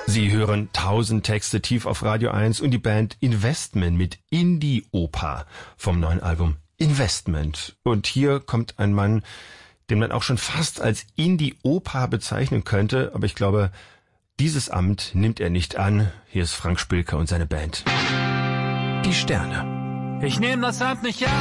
Sie hören 1000 Texte tief auf Radio 1 und die Band Investment mit Indie-Oper vom neuen Album Investment. Und hier kommt ein Mann, den man auch schon fast als Indie-Oper bezeichnen könnte, aber ich glaube, dieses Amt nimmt er nicht an. Hier ist Frank Spilker und seine Band. Die Sterne. Ich nehme das Amt nicht an.